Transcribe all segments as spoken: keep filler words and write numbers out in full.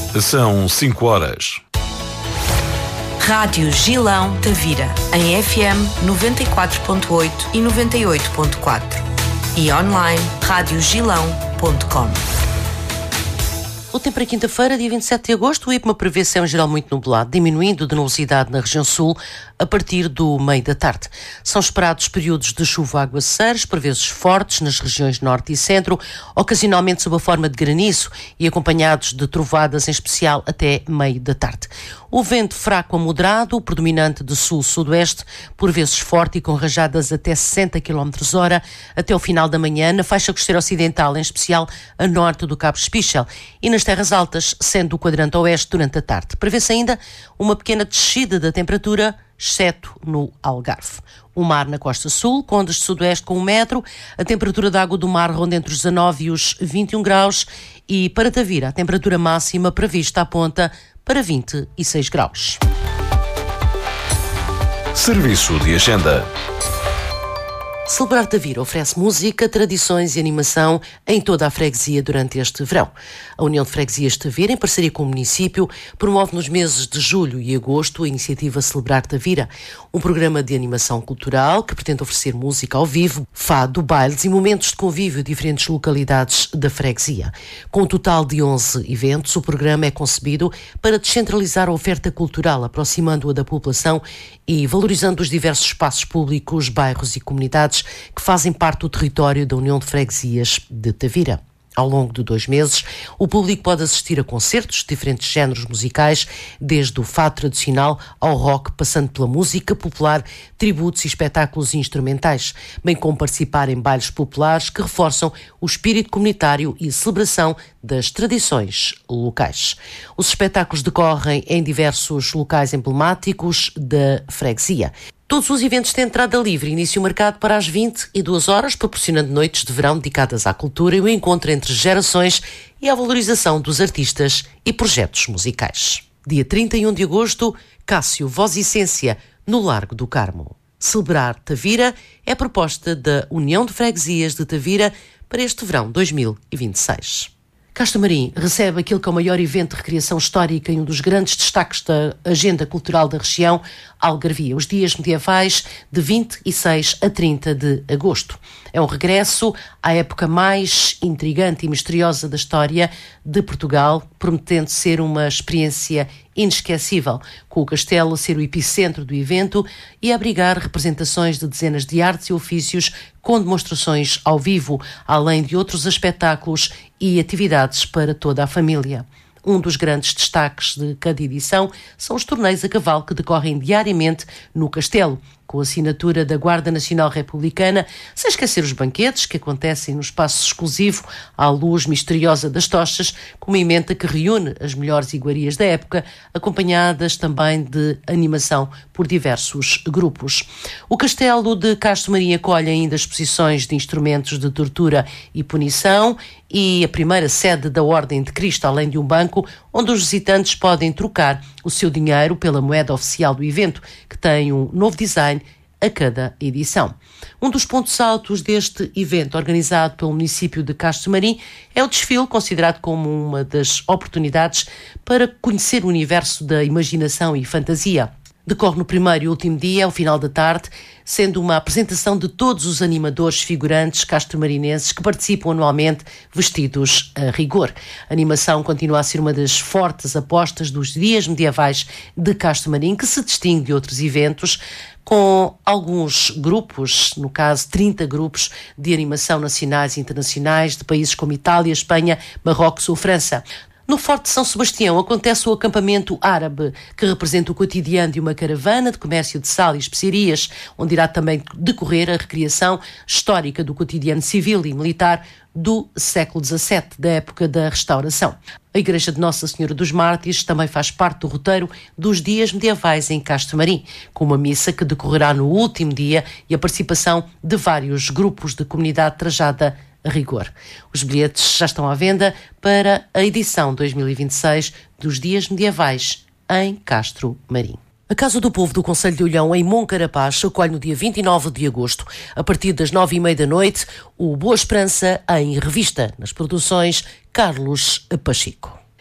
São cinco horas. Rádio Gilão Tavira, em F M noventa e quatro ponto oito e noventa e oito ponto quatro e online rádio gilão ponto com. O tempo para quinta-feira, dia vinte e sete de agosto, o IPMA prevê céu em geral muito nublado, diminuindo de nubosidade na região sul a partir do meio da tarde. São esperados períodos de chuva a aguaceiros, por vezes fortes nas regiões norte e centro, ocasionalmente sob a forma de granizo e acompanhados de trovoadas, em especial até meio da tarde. O vento fraco a moderado, predominante de sul-sudoeste, por vezes forte e com rajadas até sessenta quilómetros hora, até o final da manhã, na faixa costeira ocidental, em especial a norte do Cabo Espichel, e nas terras altas, sendo o quadrante oeste durante a tarde. Prevê-se ainda uma pequena descida da temperatura, exceto no Algarve. O mar na costa sul, com ondas de sudoeste com um metro, a temperatura da água do mar ronda entre os dezanove e os vinte e um graus, e para Tavira a temperatura máxima prevista aponta para vinte e seis graus. Serviço de agenda. Celebrar Tavira oferece música, tradições e animação em toda a freguesia durante este verão. A União de Freguesias de Tavira, em parceria com o município, promove nos meses de julho e agosto a iniciativa Celebrar Tavira, um programa de animação cultural que pretende oferecer música ao vivo, fado, bailes e momentos de convívio em diferentes localidades da freguesia. Com um total de onze eventos, o programa é concebido para descentralizar a oferta cultural, aproximando-a da população e valorizando os diversos espaços públicos, bairros e comunidades que fazem parte do território da União de Freguesias de Tavira. Ao longo de dois meses, o público pode assistir a concertos de diferentes géneros musicais, desde o fado tradicional ao rock, passando pela música popular, tributos e espetáculos instrumentais, bem como participar em bailes populares que reforçam o espírito comunitário e a celebração das tradições locais. Os espetáculos decorrem em diversos locais emblemáticos da freguesia. Todos os eventos têm entrada livre, início marcado para as vinte e duas horas, proporcionando noites de verão dedicadas à cultura e o encontro entre gerações e à valorização dos artistas e projetos musicais. Dia trinta e um de agosto, Cássio Voz e Essência, no Largo do Carmo. Celebrar Tavira é a proposta da União de Freguesias de Tavira para este verão dois mil e vinte e seis. Castro Marim recebe aquele que é o maior evento de recreação histórica e um dos grandes destaques da agenda cultural da região, Algarvia, os dias medievais de vinte e seis a trinta de agosto. É um regresso à época mais intrigante e misteriosa da história de Portugal, prometendo ser uma experiência inesquecível, com o castelo a ser o epicentro do evento e a abrigar representações de dezenas de artes e ofícios com demonstrações ao vivo, além de outros espetáculos e atividades para toda a família. Um dos grandes destaques de cada edição são os torneios a cavalo que decorrem diariamente no castelo, com a assinatura da Guarda Nacional Republicana, sem esquecer os banquetes que acontecem no espaço exclusivo à luz misteriosa das tochas, com uma emenda que reúne as melhores iguarias da época, acompanhadas também de animação por diversos grupos. O Castelo de Castro Marim acolhe ainda exposições de instrumentos de tortura e punição e a primeira sede da Ordem de Cristo, além de um banco onde os visitantes podem trocar o seu dinheiro pela moeda oficial do evento, que tem um novo design a cada edição. Um dos pontos altos deste evento, organizado pelo município de Castro Marim, é o desfile, considerado como uma das oportunidades para conhecer o universo da imaginação e fantasia. Decorre no primeiro e último dia, ao final da tarde, sendo uma apresentação de todos os animadores figurantes castromarinenses que participam anualmente vestidos a rigor. A animação continua a ser uma das fortes apostas dos dias medievais de Castro Marim, que se distingue de outros eventos, com alguns grupos, no caso trinta grupos de animação nacionais e internacionais de países como Itália, Espanha, Marrocos ou França. No Forte de São Sebastião acontece o acampamento árabe, que representa o cotidiano de uma caravana de comércio de sal e especiarias, onde irá também decorrer a recriação histórica do cotidiano civil e militar do século dezassete, da época da restauração. A Igreja de Nossa Senhora dos Mártires também faz parte do roteiro dos dias medievais em Castro Marim, com uma missa que decorrerá no último dia e a participação de vários grupos de comunidade trajada a rigor. Os bilhetes já estão à venda para a edição dois mil e vinte e seis dos Dias Medievais em Castro Marim. A Casa do Povo do Concelho de Olhão, em Moncarapaz, acolhe no dia vinte e nove de agosto, a partir das nove e meia da noite, o Boa Esperança em Revista, nas produções Carlos Pacheco.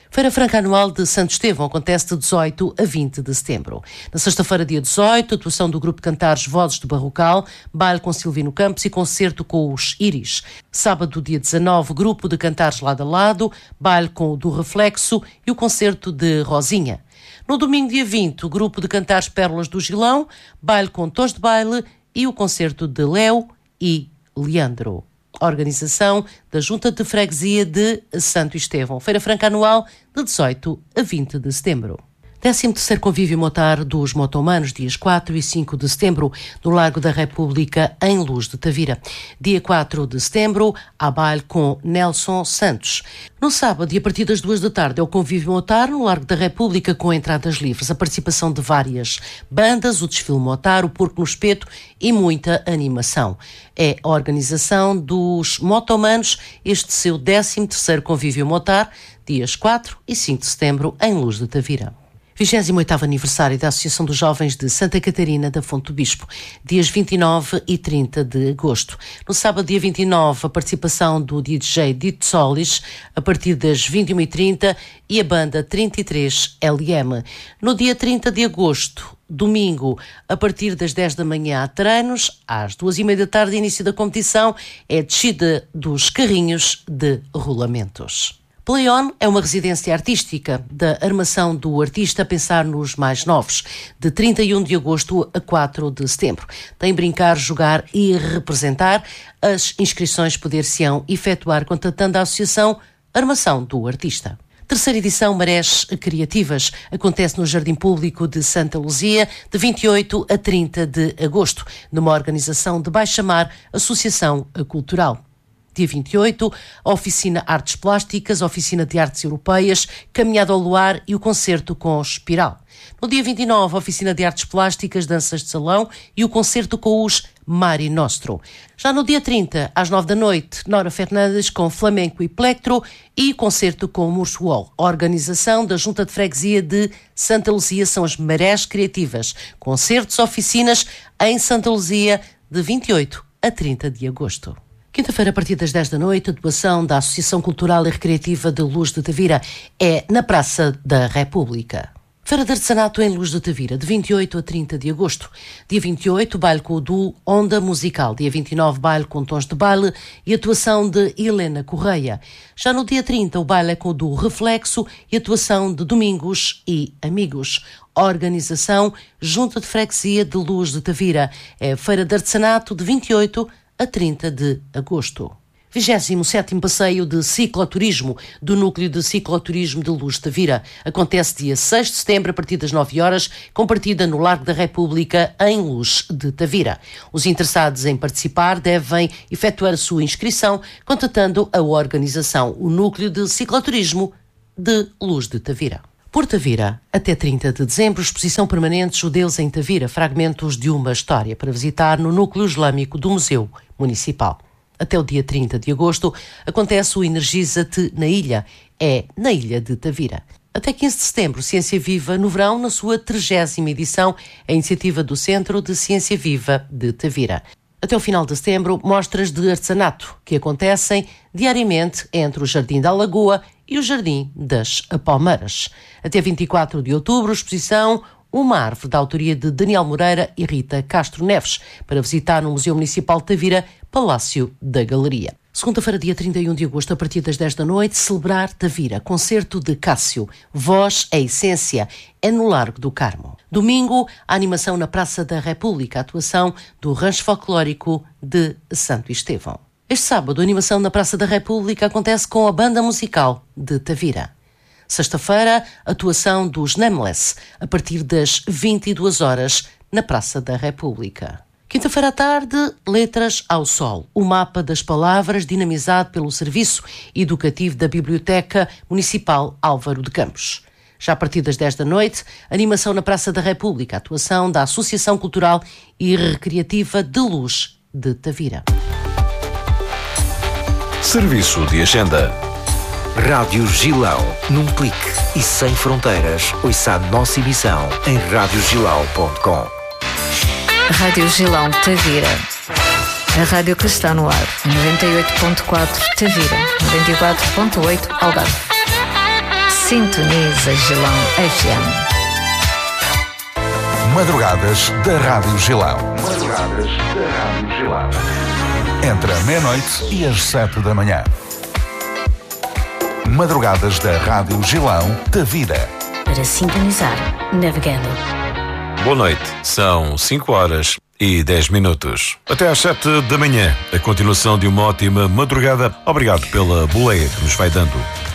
Feira Franca Anual de Santo Estevão acontece de dezoito a vinte de setembro. Na sexta-feira, dia dezoito, atuação do grupo de cantares Vozes do Barrocal, baile com Silvino Campos e concerto com os Íris. Sábado, dia dezanove, grupo de cantares Lado a Lado, baile com o do Reflexo e o concerto de Rosinha. No domingo, dia vinte, o grupo de cantares Pérolas do Gilão, baile com tons de baile e o concerto de Léo e Leandro. Organização da Junta de Freguesia de Santo Estevão. Feira Franca Anual de dezoito a vinte de setembro. décimo terceiro Convívio Motar dos Motomanos, dias quatro e cinco de setembro, no Largo da República, em Luz de Tavira. Dia quatro de setembro, há baile com Nelson Santos. No sábado, e a partir das duas da tarde, é o Convívio Motar, no Largo da República, com entradas livres. A participação de várias bandas, o desfile motar, o porco no espeto e muita animação. É a organização dos Motomanos, este seu décimo terceiro Convívio Motar, dias quatro e cinco de setembro, em Luz de Tavira. vigésimo oitavo aniversário da Associação dos Jovens de Santa Catarina da Fonte do Bispo, dias vinte e nove e trinta de agosto. No sábado, dia vinte e nove, a participação do D J Dito Solis, a partir das vinte e uma e trinta, e a banda trinta e três L M. No dia trinta de agosto, domingo, a partir das dez da manhã, há treinos, às duas e meia da tarde, início da competição, é a descida dos carrinhos de rolamentos. Playon é uma residência artística da armação do artista a pensar nos mais novos, de trinta e um de agosto a quatro de setembro. Tem brincar, jogar e representar. As inscrições poder-se-ão efetuar contatando a Associação Armação do Artista. Terceira edição Marés Criativas acontece no Jardim Público de Santa Luzia, de vinte e oito a trinta de agosto, numa organização de Baixa Mar Associação Cultural. Dia vinte e oito, a oficina Artes Plásticas, a oficina de Artes Europeias, Caminhada ao Luar e o concerto com Espiral. No dia vinte e nove, a oficina de Artes Plásticas, Danças de Salão e o concerto com os Mari Nostro. Já no dia trinta, às nove da noite, Nora Fernandes com Flamenco e Plectro e concerto com Mursuol. A organização da Junta de Freguesia de Santa Luzia são as Marés Criativas. Concertos, oficinas em Santa Luzia, de vinte e oito a trinta de agosto. Quinta-feira, a partir das dez da noite, a doação da Associação Cultural e Recreativa de Luz de Tavira é na Praça da República. Feira de Artesanato em Luz de Tavira, de vinte e oito a trinta de agosto. Dia vinte e oito, baile com o duo Onda Musical. Dia vinte e nove, baile com tons de baile e atuação de Helena Correia. Já no dia trinta, o baile é com o duo Reflexo e atuação de Domingos e Amigos. Organização Junta de Freguesia de Luz de Tavira. É a Feira de Artesanato de vinte e oito a trinta de agosto. vigésimo sétimo Passeio de Cicloturismo do Núcleo de Cicloturismo de Luz de Tavira. Acontece dia seis de setembro, a partir das nove horas, com partida no Largo da República, em Luz de Tavira. Os interessados em participar devem efetuar a sua inscrição contatando a organização, o Núcleo de Cicloturismo de Luz de Tavira. Por Tavira, até trinta de dezembro, exposição permanente Judeus em Tavira, fragmentos de uma história, para visitar no Núcleo Islâmico do Museu Municipal. Até o dia trinta de agosto, acontece o Energiza-te na Ilha, é na Ilha de Tavira. Até quinze de setembro, Ciência Viva no Verão, na sua trigésima edição, a iniciativa do Centro de Ciência Viva de Tavira. Até o final de setembro, mostras de artesanato, que acontecem diariamente entre o Jardim da Lagoa e o Jardim das Palmeiras. Até vinte e quatro de outubro, exposição Uma Árvore, da autoria de Daniel Moreira e Rita Castro Neves, para visitar no Museu Municipal de Tavira, Palácio da Galeria. Segunda-feira, dia trinta e um de agosto, a partir das dez da noite, celebrar Tavira, concerto de Cássio. Voz é essência, é no Largo do Carmo. Domingo, a animação na Praça da República, a atuação do Rancho Folclórico de Santo Estevão. Este sábado, a animação na Praça da República acontece com a Banda Musical de Tavira. Sexta-feira, atuação dos Nameless, a partir das vinte e duas horas, na Praça da República. Quinta-feira à tarde, Letras ao Sol, o mapa das palavras dinamizado pelo Serviço Educativo da Biblioteca Municipal Álvaro de Campos. Já a partir das dez da noite, animação na Praça da República, atuação da Associação Cultural e Recreativa de Luz de Tavira. Serviço de Agenda. Rádio Gilão, num clique e sem fronteiras, ouça a nossa emissão em rádio gilão ponto com. Rádio Gilão Tavira. A rádio que está no ar. noventa e oito ponto quatro Tavira. noventa e quatro ponto oito Algarve. Sintoniza Gilão F M. Madrugadas da Rádio Gilão. Madrugadas da Rádio Gilão. Entre a meia-noite e as sete da manhã. Madrugadas da Rádio Gilão da Vida. Para sintonizar, navegando. Boa noite, são cinco horas e dez minutos. Até às sete da manhã, a continuação de uma ótima madrugada. Obrigado pela boleia que nos vai dando.